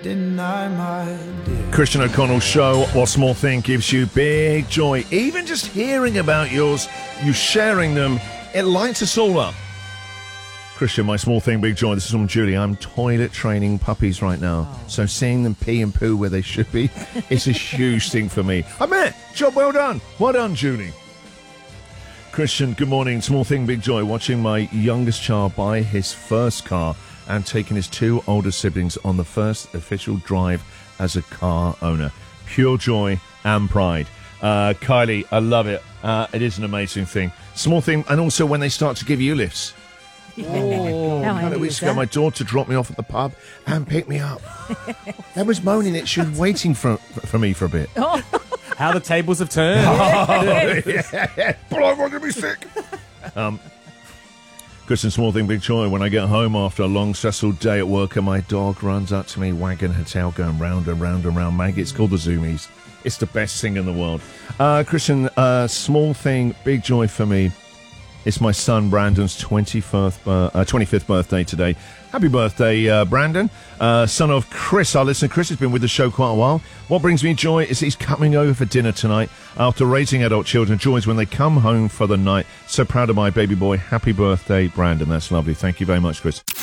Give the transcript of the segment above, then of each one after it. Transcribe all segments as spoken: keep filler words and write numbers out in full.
Deny my dear. Christian O'Connell Show. What small thing gives you big joy? Even just hearing about yours, you sharing them, it lights us all up. Christian, my small thing, big joy. This is from Julie. I'm toilet training puppies right now, oh. so seeing them pee and poo where they should be, it's a huge thing for me. I bet. Job well done. Well done, Julie. Christian, good morning. Small thing, big joy. Watching my youngest child buy his first car and taking his two older siblings on the first official drive as a car owner. Pure joy and pride. Uh, Kylie, I love it. Uh, it is an amazing thing. Small thing, and also when they start to give you lifts. Yeah. Oh, How a couple of weeks ago, my daughter dropped me off at the pub and picked me up. That was moaning that she was waiting for for me for a bit. Oh. How the tables have turned. Oh, yeah. But I'm going to be sick. Um, Christian, small thing, big joy. When I get home after a long, stressful day at work and my dog runs up to me, wagging her tail, going round and round and round. Maggie, it's called the Zoomies. It's the best thing in the world. Uh, Christian, uh, small thing, big joy for me. It's my son Brandon's twenty-fifth, uh, twenty-fifth birthday today. Happy birthday, uh, Brandon. Uh, son of Chris, our listener. Chris has been with the show quite a while. What brings me joy is he's coming over for dinner tonight after raising adult children. Joy is when they come home for the night. So proud of my baby boy. Happy birthday, Brandon. That's lovely. Thank you very much, Chris.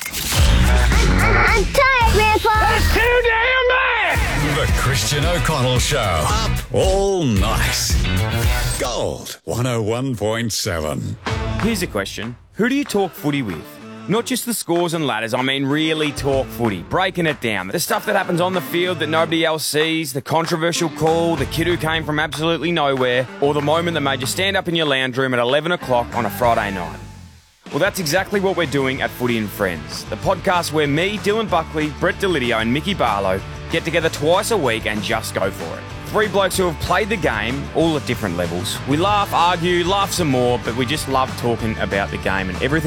I'm tired, Grandpa. That's too damn bad. The Christian O'Connell Show. Up all night. Gold one oh one point seven. Here's a question. Who do you talk footy with? Not just the scores and ladders, I mean really talk footy, breaking it down. The stuff that happens on the field that nobody else sees, the controversial call, the kid who came from absolutely nowhere, or the moment that made you stand up in your lounge room at eleven o'clock on a Friday night. Well, that's exactly what we're doing at Footy and Friends, the podcast where me, Dylan Buckley, Brett Delidio and Mickey Barlow get together twice a week and just go for it. Three blokes who have played the game, all at different levels. We laugh, argue, laugh some more, but we just love talking about the game and everything